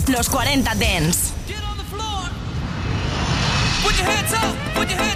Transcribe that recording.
Los 40 Dance. Get on the floor. Put your hands up. Put your hands